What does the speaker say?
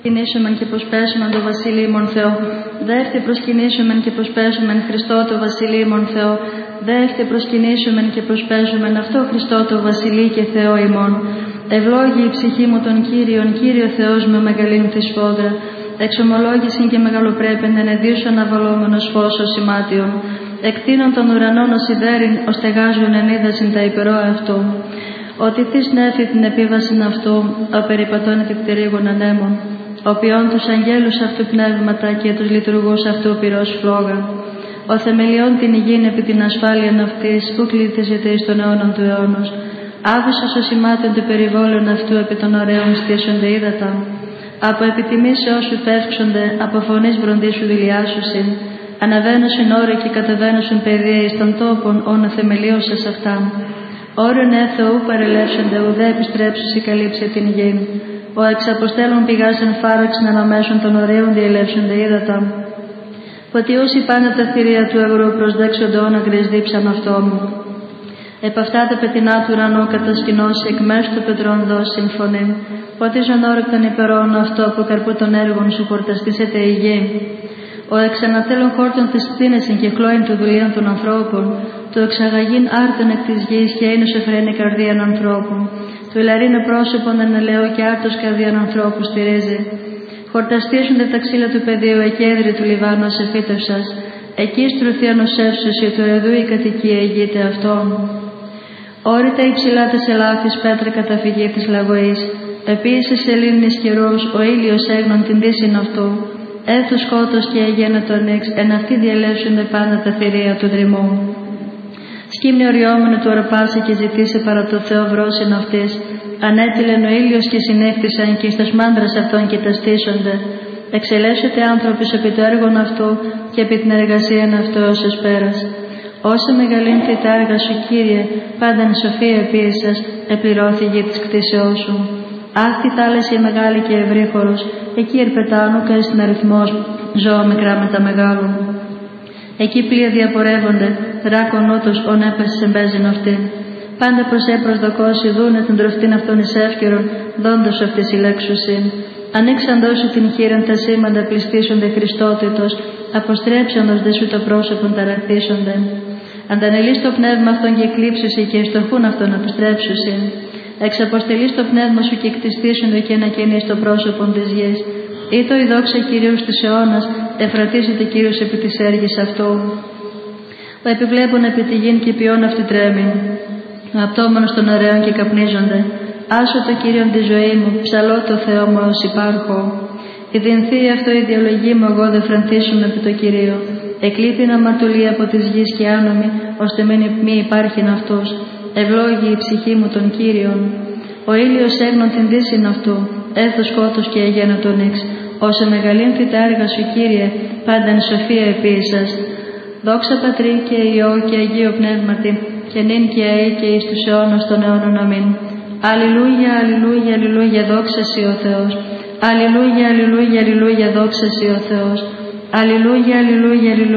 Προσκυνήσομεν και προσπέσομεν το βασιλείμον Θεό. Δεύτε προσκυνήσομεν και προσπέσομεν Χριστό το βασιλείμον Θεό. Δεύτε προσκυνήσομεν και προσπέσομεν αυτό Χριστό το βασιλεί και Θεό ημών. Ευλόγη η ψυχή μου των Κύριων, Κύριο Θεός με μεγαλύνθη τη σφόδρα. Εξομολόγησιν και μεγαλοπρέπεν ενεδίου αναβαλόμενος φως ως σημάτιον. Εκτείνων των ουρανών ως ιδέριν, ως τεγάζουν ενίδασιν τα υπερόα αυτού. Ότι θείς νέφη την επίβασιν αυτού, ο περιπατών επιπτερίγων ανέμων. Ο ποιών τους αγγέλους αυτού πνεύματα και τους λειτουργούς αυτού πυρός φλόγα. Ο θεμελιών την υγιήν επί την ασφάλειαν αυτής, που κλήθιζεται εις τον αιώνων του αιώνος. Άβυσος ο σημάτων του περιβόλων αυτού επί των ωραίων στήσονται ύδατα. Από επιτιμής όσου φεύξονται, από φωνής βροντίσου δηλιάσουσιν. Αναβαίνουσιν όροι και κατεβαίνουσιν παιδεία εις των τόπων, όνο θεμελίωσες αυτά. Όρον Θεού παρελεύσονται, ουδέ επιστρέψουσι καλύψε την γη. Ο εξαποστέλων πηγάσεν φάραξεν αναμέσων των ωραίων διελεύσονται ύδατα. Ποτιούσι πάντα τα θηρία του ευρώ προσδέξονται όναγκρες δίψαν αυτόμου. Επ' αυτά τα πετεινά του ουρανού κατασκηνώσει εκ μέρους του πετρών δώσει συμφωνή. Ποτίζον όρεκ των υπερών αυτό από καρπού των έργων σου χορταστήσεται η γη. Ο εξανατέλων χόρτων της θύνεσιν και κλώην του δουλείων των ανθρώπων, του εξαγαγήν άρτων εκ της γης και ένους εφραίνει καρδίαν ανθρώπων, του ηλαρίνου πρόσωπον ενελαιώ και άρτος καρδίαν ανθρώπου στηρίζει. Χορταστήσονται τα ξύλα του πεδίου εκέδρη του Λιβάνου ως εφύτευσας, εκεί στρουθεί ανοσεύσωση του εδού η κατοικία ηγείται αυτών. Όρητα υψηλά της ελάφης πέτρα καταφυγή της λαγωής, επίσης σελήνης καιρούς ο ήλιος έγνων την δύσιν αυτού. Έθου σκότος και αγένετο νύξ, εν αυτοί διαλέψονται πάντα τα θηρία του δρυμού. Σκύμνη οριόμενο του αρπάσει και ζητήσε παρά το Θεό βρόσιν αυτής. Ανέτειλεν ο ήλιος και συνέχτησαν και εις τας μάντρας αυτών και τα στήσονται. Εξελέσσεται άνθρωπος επί το έργον αυτού και επί την εργασίαν αυτού ως εσπέρας. Όσο μεγαλύνθη τα έργα σου, Κύριε, πάνταν σοφία επίησας, επληρώθη γη της κτήσεώς σου. Άχτη θάλασσα η μεγάλη και ευρύχωρος, εκεί ερπετάνου και στην αριθμός ζώα μικρά με τα μεγάλων. Εκεί πλοία διαπορεύονται, δράκον ούτως ον έπεσες εμπέζιν αυτήν. Πάντα προς προσδοκώσει δούνε την τροφτήν αυτών εις εύκαιρον, δόντος αυτής ηλέξουσιν. Ανοίξαν δώσου την χείραν τα σήμαντα πληστήσονται Χριστότητος, αποστρέψαντος δε σου το πρόσωπον ταραχθήσονται. Αντανελείς το πνεύμα αυτών και εκλείψουσι και εστοχούν αυτών αποστρέψουσιν. Εξαποστελείς το πνεύμα σου και κτιστήσονται και ανακαινείς το πρόσωπον της γης. Ήτο η δόξα Κυρίου της αιώνας, εφρατίζεται Κύριος επί της έργης αυτού. Ο επιβλέπων επί τη γην και ποιόν αυτού τρέμει. Ο απτώμενος των ωραίων και καπνίζονται. Άσω το Κύριον τη ζωή μου, ψαλώ το Θεό μου ως υπάρχω. Η δυνθή αυτό η διαλογή μου, εγώ δε φραντίσουμε επί το Κυρίο. Εκλείπει αμαρτωλία από της γης και άνομη, ώστε μη υπάρχειν αυτός. Ευλόγη η ψυχή μου των Κύριων. Ο ήλιος έγνων την δύσιν αυτού, έθω σκότος και αγένετο νύξ. Όσο μεγαλύνθη τα έργα σου, Κύριε, πάνταν σοφία επίησας. Δόξα Πατρί και Υιό και Αγίο Πνεύματι, και νυν και αεί και εις τους αιώνας των αιώνων αμήν. Αλληλούια, αλληλούια, αλληλούια, δόξα σοι ο Θεός. Αλληλούια, αλληλούια, αλληλούια, δόξα σοι ο Θεός. Αλληλούια, αλληλούια, αλληλούια.